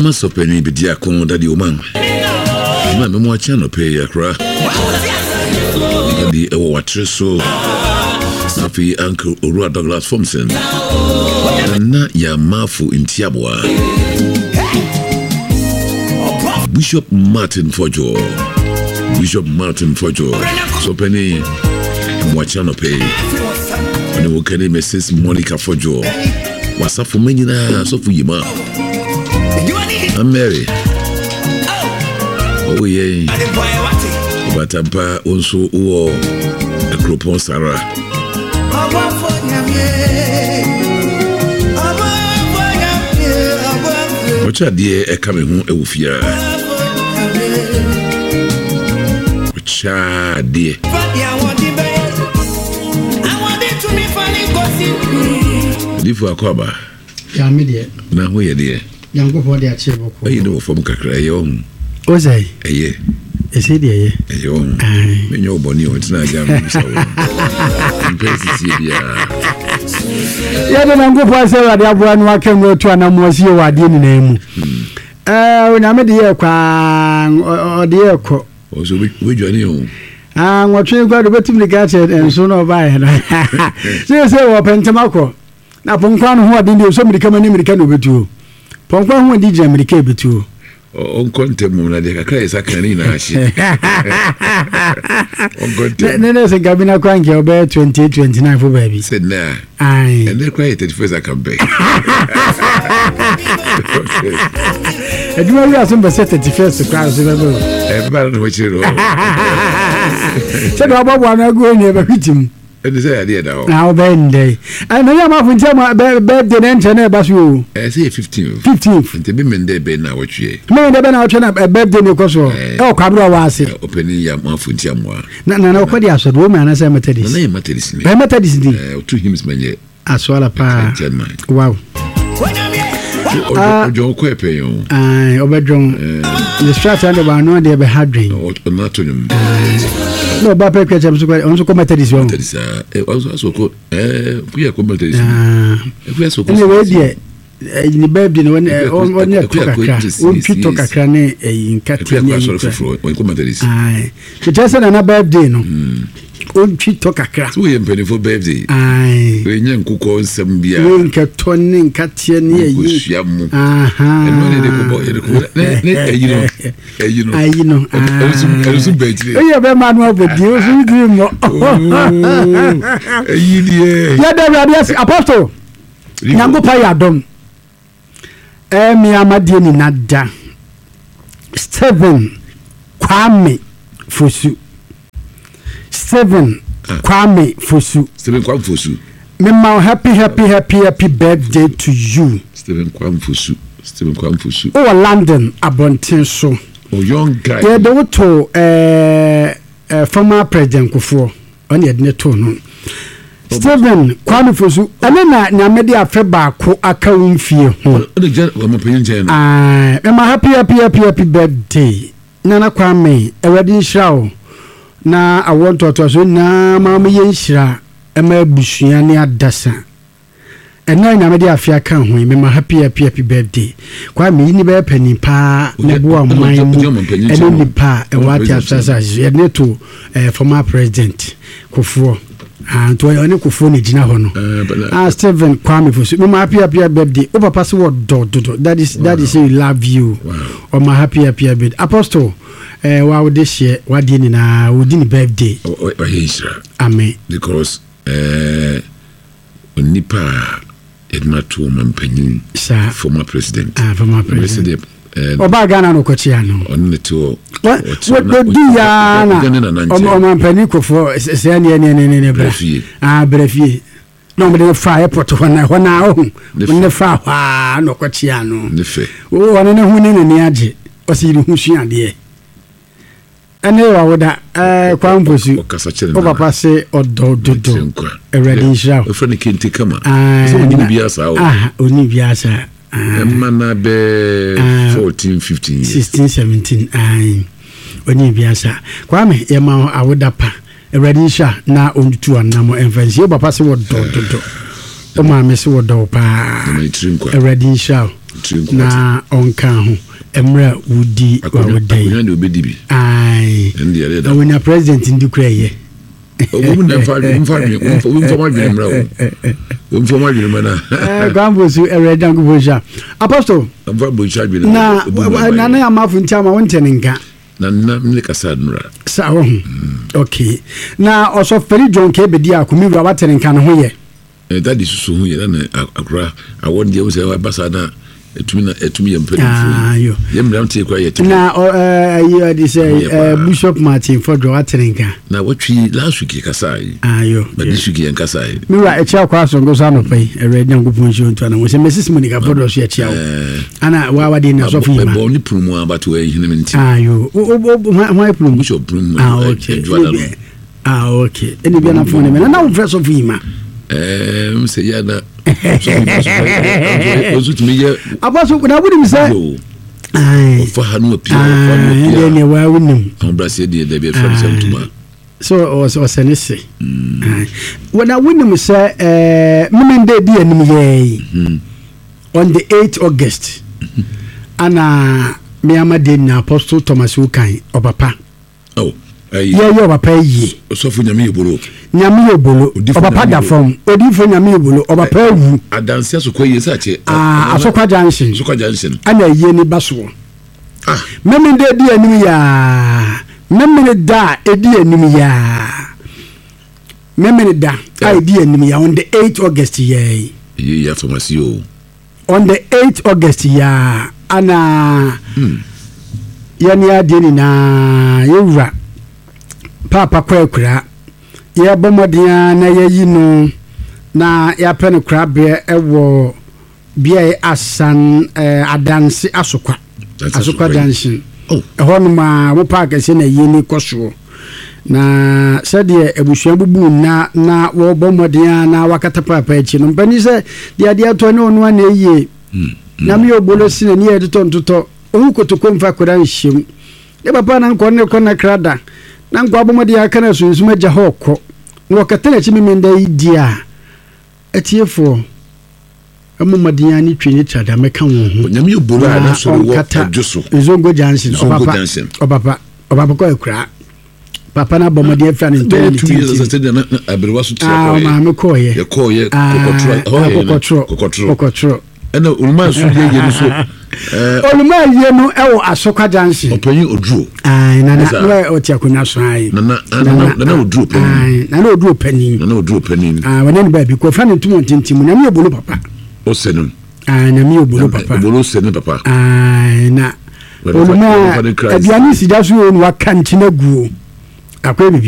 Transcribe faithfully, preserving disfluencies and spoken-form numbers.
Mama Sopeni Bidia Kon Daddy Oman. Mama mo channel pay yakra. Di ewo watreso. Safi Uncle Urua Douglas Thompson. Na ya mafu intiabwa. Bishop Martin Fojo. Bishop Martin Fojo. Sopeni mo channel pay. Oni wo kene Missus Monica Fojo. Wasafu menyina sofu yima. I'm Mary. Oh yeah. Batampa also uo Akropon Sarah. Ocha die e kame hu e wofia. Ocha die. Difu akwaba. Ya me die. Na ho ye die. Yango for the achieve ko. Ayi no fom kakra ye on. Ozai. Eye. Ese die ye. Eye on. Me nyo boni o tina jam so. Mpesi si bia. Ya de nango for se wa de aboa no akem no to anamosi e wa de ni na mu. Eh, na me de ye kwa o de ye ko. O so we jwani o. Ah, nwotwe kwa do betimi ga che enso no ba he na. Se se wo pentemako. Na ponkwa no ho ade ndi so mirika mani mirika no betuo. Ponkwa ho ade gya mirika betuo. On kontem mu na de kakra isa kanani na ahye. On kontem. Ne ne se gabina kwa nke obe twenty twenty-nine for baby. Said na. Ai. And they cry thirty-first I come back. Eduma wi aso be thirty-first kwa so be. E ba no chiro. Se do ababo na go ni e ba kwitim. And say idea da. Na obende. Ai no ya ma funtia ma birthday na nche na ba so. Eh say fifteenth. fifteenth. Nte be mende be na wotwe. Me de be na wotwe na birthday ni koso. E o kwabro wa ase. Opening ya ma funtia mo. Na na okodi aso do me na say methodist. Na na methodist ni. Be methodist ni. Eh two hymns manye. Asoala pa. Wow. Ojo ko epe yo. Ai obedron. The structure and ba no dey be hadrin. O na to nyum. No ba pe kwa chamsu kwa onso ko methodist yo. Methodist eh also ko eh kuya ko methodist. Ah. Kuya so ko. Anyway there ni baby no one on ya to kakra. On pito kakra ne nkati ni. On ko methodist. Ai. Ke tese na na birthday no. On pito kakra. So ye mpeni for birthday. Ai. We nya nkuko nsem bia. We nkato ne nkatie ne yi. Aha. Eno ne de ko boy de ko. Ne ne ayi no. Ayi no. Ayi no. Ah. Elusu birthday. Oye be manual body o so di mo. Ayi die. Ya de radius apostle. Nyango pa ya dom. Eh mi amadie ni nada. Seven Kwame Fosu. Seven ah. Kwame Fosu. Seven Kwame Fosu. Mema happy happy happy happy birthday to you. Seven Kwame Fosu. Seven Kwame Fosu. Oh London Abontin so. Oh young guy. Yeah, they would to eh uh, former president Kufuor. On the net to no. Seven Kwame Fosu. Ene na nyamede afe ba ko aka wonfie ho. The gen mo penyin gen. Ah, mema happy happy happy happy birthday. Nana Kwame, e wedding show. Na I want to so na mama yenhira ema busua ne adasa ena nya me de afia kan ho me ma happy happy happy birthday kwa me ni be pani pa ne bo amman ene ni pa e wati asasa e ne to former president Kufuor and to oni Kufuor ne gina ho no ah Stephen Kwame Fosu me ma happy happy birthday o papa so do do that is that is say we love you o ma happy happy birthday apostle eh wa wo de share wa de ni na wo di ni birthday o hishra amen because eh onipa edmato mampanyin former president ah former president eh oba Ghana no kochia no onne to what do ya na o mampanyin Kufuor se ne ne ne ne bra ah brafie no me de fa airport ho na ho na ho ne fa ha no kochia no ne fe o wona ne hu ne ne age o si ru hu sua de ene wa woda eh Kwame Fosu o papa se odo dodo already sha o friend kenti kama so oni biasa o ah oni biasa ah mana be fourteen fifteen sixteen seventeen ai oni biasa Kwame ye ma awoda pa already sha na ontu anamo enfansi o papa se odo dodo o ma me se odo pa already sha na ɔnka ho emra wudi wa wodai akonya de obedi bi ai ndi yare da wona president ndi kura ye obu na fa mfa mfa mfa ma dwene mra o mfa ma dwene mana eh gambo su ereda ngubosha apostle mfa bo cha dwene na na na amafu ntiama wontene nka na na mne kasa mra sa ho okay na oso feri John ke bedi akomi wura watene nka no ho ye eh that is so ho ye na akura awon dia wo se wa basa na etumi na etumi ye mpani fu ye mra mte kwa ye na eh you dey say Bishop Martin Fodro watene nka na watwi last week kasa yi ayo but this week kasa yi mi wa echa kwa so ngoso anopai eredi ngupon shi onto na wo se Missus Monica Fodro so echa wo ana wa wa dey na so fu ma bo ni prumu abatu e hine menti ayo o my prumu Bishop prumu ah okay ah okay eni bia na phone me na wo fresh of hima eh mse ya na ozu tumi ye abaso na wudi mi say ai fa hanu pia fa no pia ne wa wunim on brase de de be fa se tuma so o so senese ai wona wunim say eh memende di anim ye on the eighth August ana me amade na Apostle Thomas Ukan obapa oh ai ye ye obapa yi osofu nyame yebolo nyame yebolo obapa da from odifo nyame yebolo obapa wu adanse asokwa sa che ah asokwa junction asokwa junction ana ye ni baso ah memende di anim ya memene da edi anim ya memene da ai di anim ya on the eighth August ye ye ya Thomasio on the eighth August ya ana hmm. yani adeni na yewura papa kwa kura ya bomodia na yayi no na ya pene kura be ewo bia asan eh, adanse asokwa asokwa dancing oh eho no ma wo park se na yini koso na sede ebusuan bubu na na wo bomodia na wakata papa echi no mpani se dia dia to ne onu na eye na mi obolo sine ni edito ntoto ohu kotoko mfa kura nhiem ne papa na nko ne ko na krada na nko abomodia aka na sunsun agya hokko no katana chi memenda idia etiefo amumadiya ni twini trada meka wo ho nyame obolo na so wo adwoso izongo jansin obapa obapa obapa ko ekura papa na bomodia fa ne nto ni titi na abrewa so tia ko ma me ko ye ye ko ye kokotro kokotro kokotro ena ulma so ye ye so eh ulma ye no ewo asokwa jansin opanyi oduro ai na na o tia kunya so ai na na na na oduro pani ai na na oduro pani na na oduro pani ah wona ni ba bi ko fa ne ntumo ntintim na me obolo papa o senum ai na me obolo papa obolo senum papa ai na ulma abiani sidaso no wakanti na guo akwa